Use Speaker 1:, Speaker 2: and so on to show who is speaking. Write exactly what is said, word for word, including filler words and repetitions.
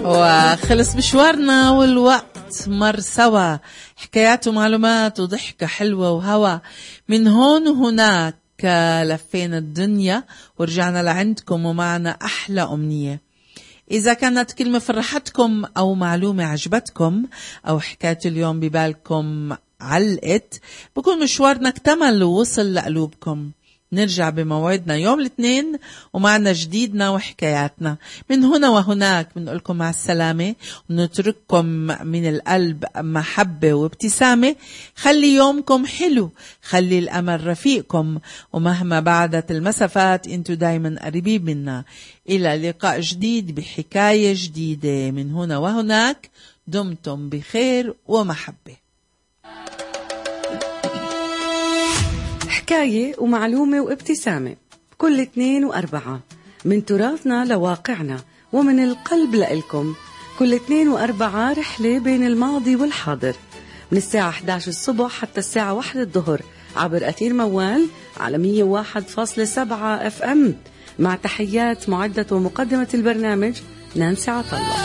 Speaker 1: وخلص مشوارنا والوقت مر سوا، حكايات ومعلومات وضحكة حلوة وهوا من هون وهناك. لفينا الدنيا ورجعنا لعندكم ومعنا أحلى أمنية. إذا كانت كلمة فرحتكم أو معلومة عجبتكم أو حكاية اليوم ببالكم علقت، بكون مشوارنا اكتمل ووصل لقلوبكم. نرجع بموعدنا يوم الاثنين ومعنا جديدنا وحكاياتنا. من هنا وهناك بنقولكم مع السلامة ونترككم من القلب محبة وابتسامة. خلي يومكم حلو، خلي الأمل رفيقكم، ومهما بعدت المسافات انتو دايما قريبين منا. إلى لقاء جديد بحكاية جديدة من هنا وهناك. دمتم بخير ومحبة.
Speaker 2: حكاية ومعلومة وابتسامة كل اثنين وأربعة، من تراثنا لواقعنا ومن القلب لإلكم. كل اثنين وأربعة رحلة بين الماضي والحاضر، من الساعة إحدى عشر الصبح حتى الساعة واحدة الظهر عبر أثير موال على مية وواحد فاصلة سبعة اف ام. مع تحيات معدة ومقدمة البرنامج نانسي عطلة.